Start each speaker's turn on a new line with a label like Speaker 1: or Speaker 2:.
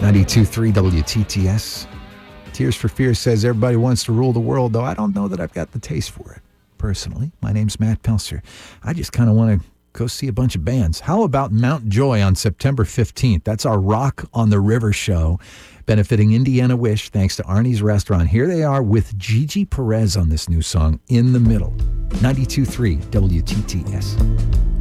Speaker 1: 92.3 WTTS. Tears for Fears says everybody wants to rule the world, though I don't know that I've got the taste for it, personally. My name's Matt Pelser. I just kind of want to go see a bunch of bands. How about Mount Joy on September 15th? That's our Rock on the River show, benefiting Indiana Wish, thanks to Arnie's Restaurant. Here they are with Gigi Perez on this new song, In the Middle. 92.3 WTTS.